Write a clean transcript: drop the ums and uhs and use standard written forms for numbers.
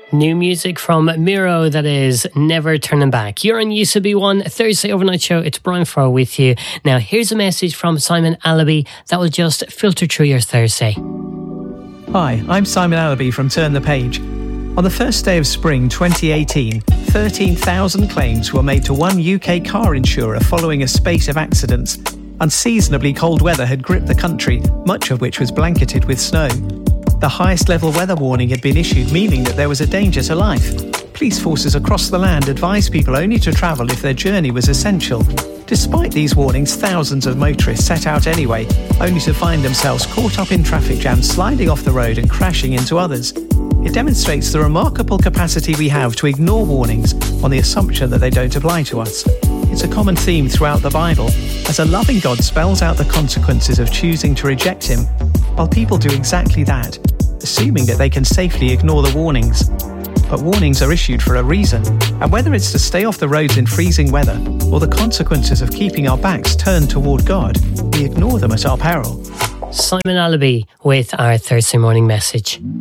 New music from Miro, that is Never Turning Back. You're on UCB1 Thursday Overnight Show. It's Brian Farr with you. Now here's a message from Simon Allaby that will just filter through your Thursday. Hi, I'm Simon Allaby from Turn the Page. On the first day of spring 2018, 13,000 claims were made to one UK car insurer following a spate of accidents. Unseasonably cold weather had gripped the country, much of which was blanketed with snow. The highest level weather warning had been issued, meaning that there was a danger to life. Police forces across the land advised people only to travel if their journey was essential. Despite these warnings, thousands of motorists set out anyway, only to find themselves caught up in traffic jams, sliding off the road and crashing into others. It demonstrates the remarkable capacity we have to ignore warnings on the assumption that they don't apply to us. It's a common theme throughout the Bible, as a loving God spells out the consequences of choosing to reject him, while people do exactly that, assuming that they can safely ignore the warnings. But warnings are issued for a reason, and whether it's to stay off the roads in freezing weather or the consequences of keeping our backs turned toward God, we ignore them at our peril. Simon Allaby with our Thursday morning message.